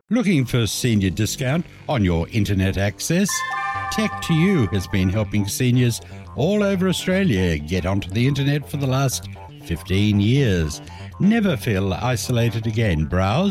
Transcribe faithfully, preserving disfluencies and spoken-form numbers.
Looking for senior discount on your internet access? Tech to You has been helping seniors all over Australia get onto the internet for the last fifteen years. Never feel isolated again. Browse